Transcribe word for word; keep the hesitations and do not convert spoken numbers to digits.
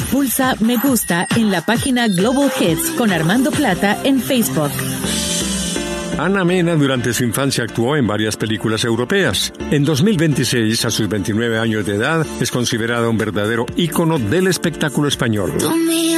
Pulsa me gusta en la página Global Hits con Armando Plata en Facebook. Ana Mena durante su infancia actuó en varias películas europeas. En dos mil veintiséis, a sus veintinueve años de edad, es considerada un verdadero ícono del espectáculo español.